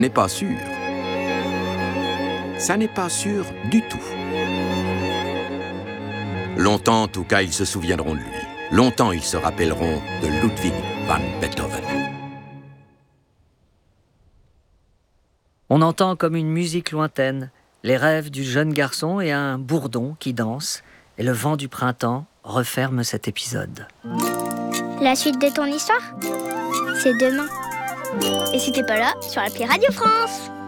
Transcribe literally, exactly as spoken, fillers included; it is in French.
n'est pas sûr. Ça n'est pas sûr du tout. Longtemps, en tout cas, ils se souviendront de lui. Longtemps, ils se rappelleront de Ludwig van Beethoven. On entend comme une musique lointaine les rêves du jeune garçon et un bourdon qui danse. Et le vent du printemps referme cet épisode. La suite de ton histoire, c'est demain. Et si t'es pas là, sur l'appli Radio France.